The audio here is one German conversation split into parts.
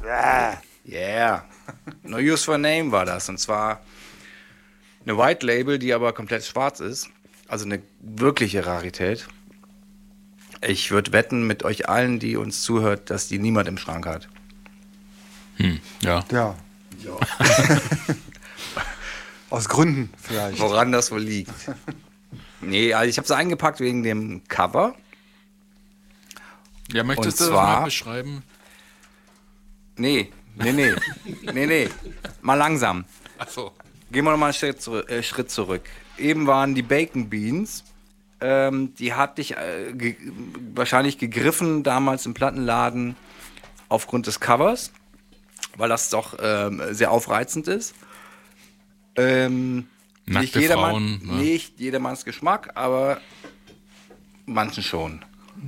Yeah. No Use for a Name war das. Und zwar eine White Label, die aber komplett schwarz ist. Also eine wirkliche Rarität. Ich würde wetten mit euch allen, die uns zuhört, dass die niemand im Schrank hat. Ja. Ja. Aus Gründen vielleicht. Woran das wohl liegt. Nee, also ich habe sie eingepackt wegen dem Cover. Ja, möchtest Und du das zwar- mal beschreiben? Nee. Mal langsam. Achso. Gehen wir nochmal einen Schritt zurück. Eben waren die Bacon Beans. Die hatte ich wahrscheinlich gegriffen damals im Plattenladen aufgrund des Covers, weil das doch sehr aufreizend ist. Nackte Frauen. Ne? Nicht jedermanns Geschmack, aber manchen schon.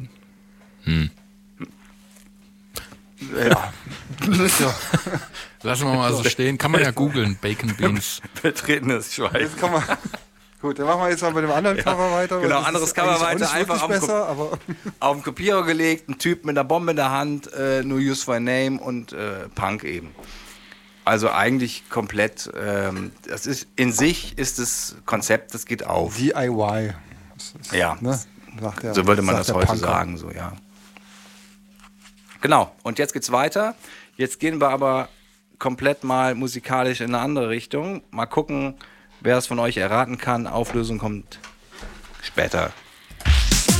Ja. Lassen wir mal so stehen. Kann man ja googeln, Bacon Beans. Betretenes Schweigen. Jetzt kann man. Gut, dann machen wir jetzt mal bei dem anderen Cover weiter. weil Genau, das anderes ist Cover eigentlich auch weiter, nicht einfach wirklich besser, aber auf den Kopierer gelegt, ein Typ mit einer Bombe in der Hand, No Use for a Name und Punk eben. Also eigentlich komplett, das ist in sich ist das Konzept, das geht auf. DIY. Das ist, Ja. Ne, sagt der, So würde man sagt das der heute Punker. sagen, so ja. Genau, und jetzt geht's weiter. Jetzt gehen wir aber komplett mal musikalisch in eine andere Richtung. Mal gucken, wer es von euch erraten kann. Auflösung kommt später.